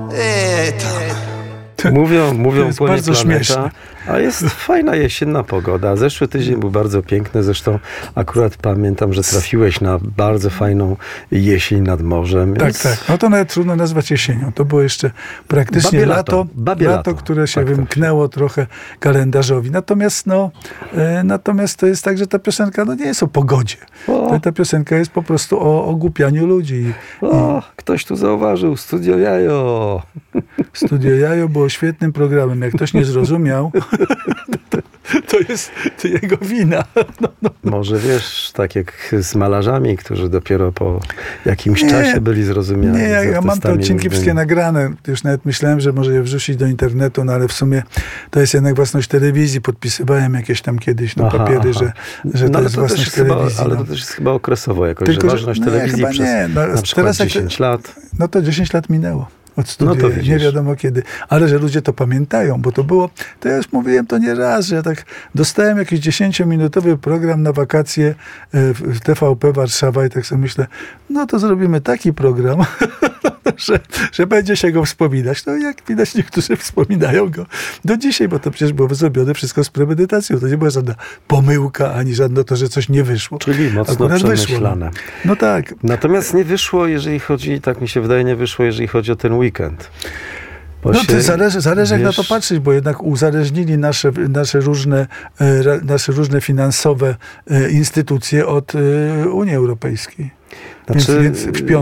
Mówią jest płonie bardzo planeta, śmieszne. a jest fajna jesienna pogoda. Zeszły tydzień był bardzo piękny, zresztą akurat pamiętam, że trafiłeś na bardzo fajną jesień nad morzem. Tak, Więc tak. No to nawet trudno nazwać jesienią. To było jeszcze praktycznie Babie lato, które się tak, wymknęło trochę kalendarzowi. Natomiast to jest tak, że ta piosenka nie jest o pogodzie. Ta piosenka jest po prostu o ogłupianiu ludzi. Ktoś tu zauważył, Studio Jajo. Studio Jajo było świetnym programem. Jak ktoś nie zrozumiał, to jest jego wina. Może wiesz, tak jak z malarzami, którzy dopiero po jakimś czasie byli zrozumiali. Nie, ja mam te odcinki różnymi. wszystkie nagrane. Już nawet myślałem, że może je wrzucić do internetu, no ale w sumie to jest jednak własność telewizji. Podpisywałem jakieś tam kiedyś papiery, że to jest własność telewizji. Ale to też jest chyba okresowo jakoś, że ważność telewizji przez na przykład teraz 10 lat. No to 10 lat minęło. Od studia, No to widzisz. nie wiadomo kiedy. Ale że ludzie to pamiętają, bo to było, to ja już mówiłem to nie raz, że ja tak dostałem jakiś 10-minutowy program na wakacje w TVP Warszawa i tak sobie myślę, no to zrobimy taki program, że będzie się go wspominać. No jak widać, niektórzy wspominają go do dzisiaj, bo to przecież było zrobione wszystko z premedytacją. To nie była żadna pomyłka, ani żadne to, że coś nie wyszło. Czyli mocno Akurat przemyślane. Wyszło. No tak. Natomiast nie wyszło, jeżeli chodzi, tak mi się wydaje, nie wyszło, jeżeli chodzi o ten weekend. No to zależy jak na to patrzeć, bo jednak uzależnili nasze różne finansowe instytucje od Unii Europejskiej. Więc w piątek